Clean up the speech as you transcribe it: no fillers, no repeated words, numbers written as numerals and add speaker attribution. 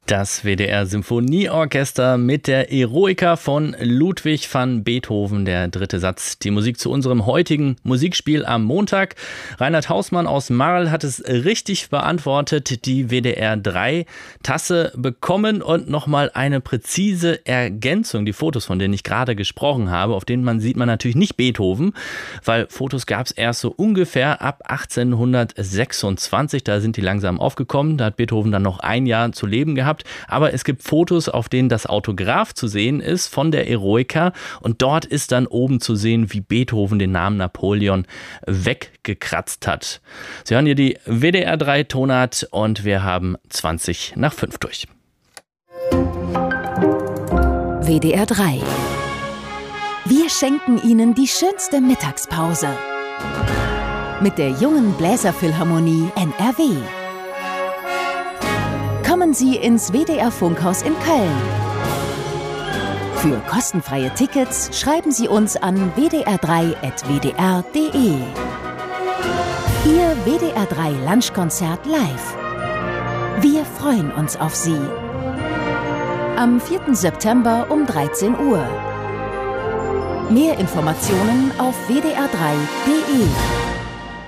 Speaker 1: Das WDR Symphonieorchester mit der Eroica von Ludwig van Beethoven, der dritte Satz. Die Musik zu unserem heutigen Musikspiel am Montag. Reinhard Hausmann aus Marl hat es richtig beantwortet, die WDR 3 Tasse bekommen und nochmal eine präzise Ergänzung. Die Fotos, von denen ich gerade gesprochen habe, auf denen sieht man natürlich nicht Beethoven, weil Fotos gab es erst so ungefähr ab 1826. Da sind die langsam aufgekommen. Da hat Beethoven dann noch ein Jahr zu leben gehabt. Aber es gibt Fotos, auf denen das Autograph zu sehen ist von der Eroica und dort ist dann oben zu sehen, wie Beethoven den Namen Napoleon weggekratzt hat. Sie hören hier die WDR 3 Tonart und wir haben 20 nach 5 durch.
Speaker 2: WDR 3. Wir schenken Ihnen die schönste Mittagspause mit der Jungen Bläserphilharmonie NRW. Kommen Sie ins WDR Funkhaus in Köln. Für kostenfreie Tickets schreiben Sie uns an wdr3@wdr.de. Ihr WDR 3 Lunchkonzert live. Wir freuen uns auf Sie. Am 4. September um 13 Uhr. Mehr Informationen auf wdr3.de.